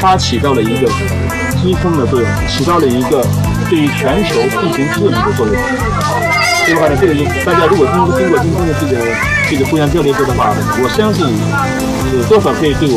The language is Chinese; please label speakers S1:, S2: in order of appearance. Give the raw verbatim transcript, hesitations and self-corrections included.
S1: 它起到了一个支撑的作用，起到了一个对于全球进行治理的作用。所以的话呢，这个大家如果经过经过今天的这个这个互相交流之后的话，我相信有多少可以对我。